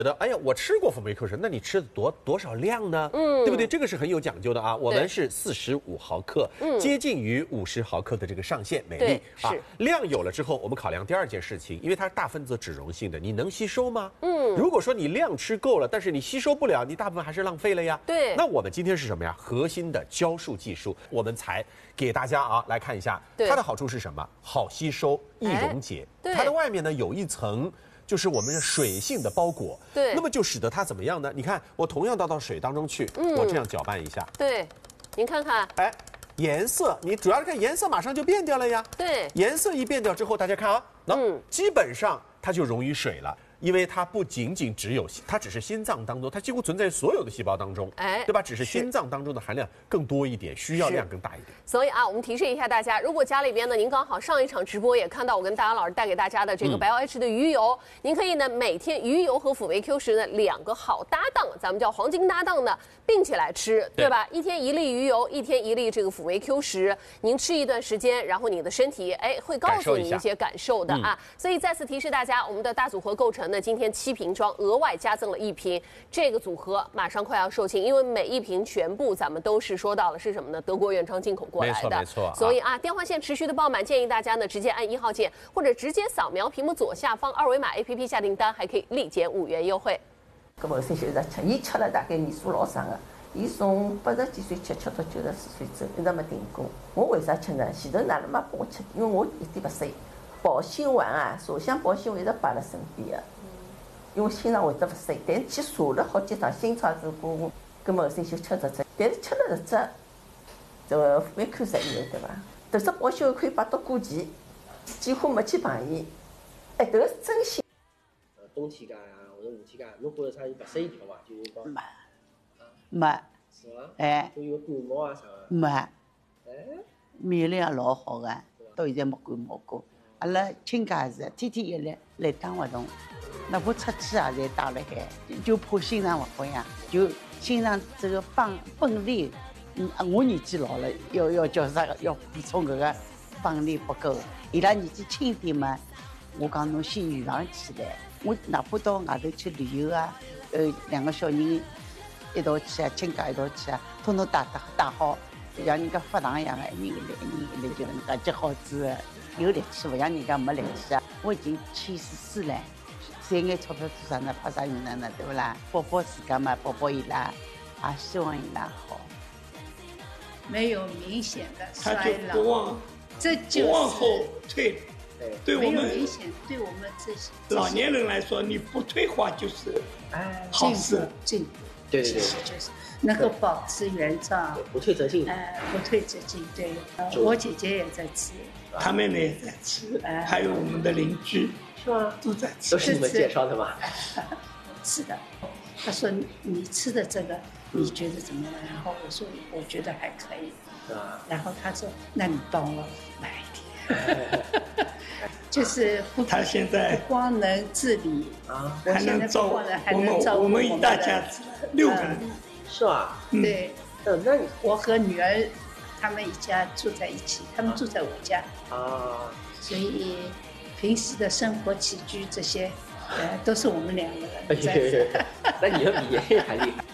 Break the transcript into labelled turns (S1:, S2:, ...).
S1: 觉得，哎呀，我吃过辅酶 Q 十，那你吃的多少量呢？对不对？这个是很有讲究的啊。我们是45毫克，接近于50毫克的这个上限，美丽啊。量有了之后，我们考量第二件事情，因为它是大分子脂溶性的，你能吸收吗？如果说你量吃够了，但是你吸收不了，你大部分还是浪费了呀。
S2: 对。
S1: 那我们今天是什么呀？核心的胶束技术，我们才给大家啊来看一下它的好处是什么？好吸收，易溶解。它的外面呢有一层。就是我们的水性的包裹，
S2: 对，
S1: 那么就使得它怎么样呢？你看，我同样倒到水当中去，我这样搅拌一下，
S2: 对，您看看，
S1: 哎，颜色，你主要是看颜色马上就变掉了呀，
S2: 对，
S1: 颜色一变掉之后，大家看啊，基本上它就溶于水了。因为它不仅仅只有，它只是心脏当中，它几乎存在所有的细胞当中，对吧？只是心脏当中的含量更多一点，需要量更大一点。
S2: 所以啊，我们提示一下大家，如果家里边呢，您刚好上一场直播也看到我跟大杨老师带给大家的这个白 OH 的鱼油，您可以呢每天鱼油和辅酶 Q 十呢2个好搭档，咱们叫黄金搭档呢并起来吃，对吧？一天1粒鱼油，一天1粒这个辅酶 Q 十，您吃一段时间，然后你的身体会告诉你一些感受的啊。所以再次提示大家，我们的大组合构成呢，今天7瓶装，额外加赠了1瓶，这个组合马上快要售罄，因为每一瓶全部咱们都是说到了是什么呢？德国原装进口过来的，
S1: 没错。
S2: 所以啊，电话线持续的爆满，建议大家呢直接按1号键，或者直接扫描屏幕左下方2维码 APP 下订单，还可以立减5元优惠。
S3: 搿么先就是吃，伊吃了大概年数老长个，伊从80几岁吃到94岁走，一直没停过。我为啥吃呢？前头哪能没拨我吃？因为我一点勿适应。保心丸啊，茶香保心丸一直摆辣身边个。因为心脏会得勿适应，但是去查了好几趟心超指过，搿么后头就吃这只，但是吃了这只，这个辅酶 Q 十以后对伐？这只保心丸可以摆到过期，几乎没去碰伊。哎，这个是真心。
S4: 冬天介啊，或者夏天介，侬觉着啥有勿适应地方伐？就是讲
S5: 没，
S4: 是伐？
S5: 哎，
S4: 都有感冒啊啥个？
S5: 没，
S4: 哎，
S5: 免疫力也老好个，到现在没感冒过。阿拉亲家是天天一来打活动，哪怕出去也侪打辣海，就怕心脏勿好呀，就心脏这个泵力，我年纪老了，要叫啥个？要补充搿个泵力不够。伊拉年纪轻点嘛，我讲侬先预防起来。我哪怕到外头去旅游啊，2个小人一道去啊，亲家一道去啊，统统打好，像人家发糖一样的，一人一粒就能介接好子的。有力气，不像人家没力气啊！我已经74了，赚眼钞票做啥呢？怕啥用呢？对不啦？保自家嘛，保伊拉，也希望伊拉好。
S6: 没有明显的衰老，
S7: 不往
S6: 这就是
S7: 不往后退。对我们
S6: 明显，对我们这些
S7: 老年人来说，你不退化就是好事。
S6: 进步，
S4: 对，
S6: 就是能够保持原状，
S4: 不退则进。
S6: 不退则进。对，我姐姐也在吃，
S7: 他妹妹也在吃，还有我们的邻居，
S4: 是吗？
S7: 都在吃。
S4: 都是你们介绍的吗？
S6: 是的。他说你吃的这个你觉得怎么样？然后我说我觉得还可以。然后他说那你帮我买一点。就是
S7: 他现在
S6: 不光能自理
S7: 啊，还能照我们一大家子6个人，
S4: 是吧？
S6: 对，
S4: 那你
S6: 我和女儿他们一家住在一起，他们住在我家
S4: 啊，
S6: 所以平时的生活起居这些，都是我们2个人在。
S4: 那你要比爷爷还厉害。